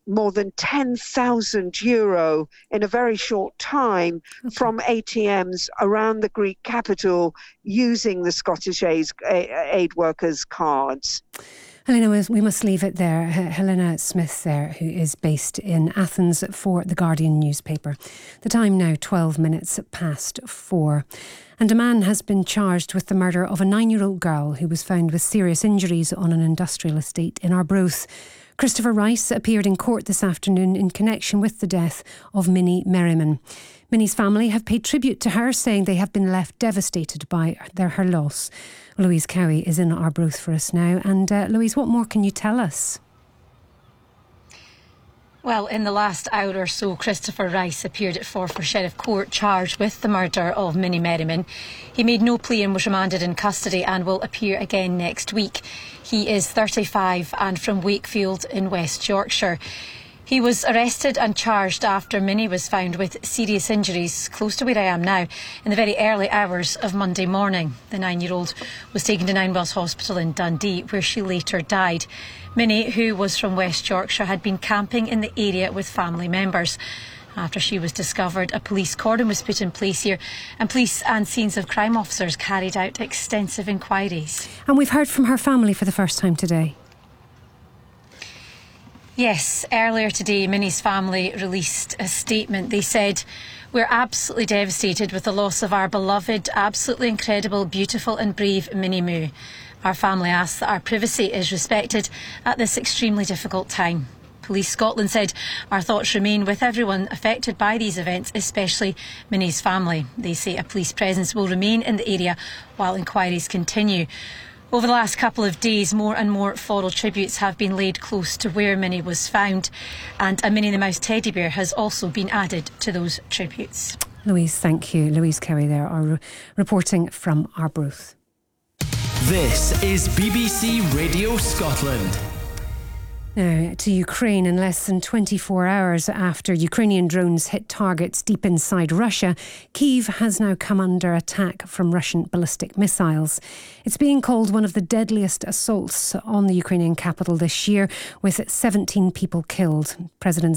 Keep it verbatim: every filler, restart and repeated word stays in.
more than ten thousand euro in a very short time okay. from A T Ms around the Greek capital using the Scottish Aid, aid workers' cards. Helena, we must leave it there. Helena Smith there, who is based in Athens for The Guardian newspaper. The time now twelve minutes past four. And a man has been charged with the murder of a nine-year-old girl who was found with serious injuries on an industrial estate in Arbroath. Christopher Rice appeared in court this afternoon in connection with the death of Minnie Merriman. Minnie's family have paid tribute to her, saying they have been left devastated by their, her loss. Louise Cowie is in Arbroath for us now. And uh, Louise, what more can you tell us? Well, in the last hour or so, Christopher Rice appeared at Forfar Sheriff Court charged with the murder of Minnie Merriman. He made no plea and was remanded in custody and will appear again next week. He is thirty-five and from Wakefield in West Yorkshire. He was arrested and charged after Minnie was found with serious injuries close to where I am now in the very early hours of Monday morning. The nine-year-old was taken to Ninewells Hospital in Dundee, where she later died. Minnie, who was from West Yorkshire, had been camping in the area with family members. After she was discovered, a police cordon was put in place here and police and scenes of crime officers carried out extensive inquiries. And we've heard from her family for the first time today. Yes, earlier today, Minnie's family released a statement. They said, "We're absolutely devastated with the loss of our beloved, absolutely incredible, beautiful and brave Minnie Moo. Our family asks that our privacy is respected at this extremely difficult time." Police Scotland said, "Our thoughts remain with everyone affected by these events, especially Minnie's family." They say a police presence will remain in the area while inquiries continue. Over the last couple of days, more and more floral tributes have been laid close to where Minnie was found, and a Minnie the Mouse teddy bear has also been added to those tributes. Louise, thank you. Louise Cowie there, are re- reporting from Arbroath. This is B B C Radio Scotland. Now to Ukraine. In less than twenty-four hours after Ukrainian drones hit targets deep inside Russia, Kyiv has now come under attack from Russian ballistic missiles. It's being called one of the deadliest assaults on the Ukrainian capital this year, with seventeen people killed. President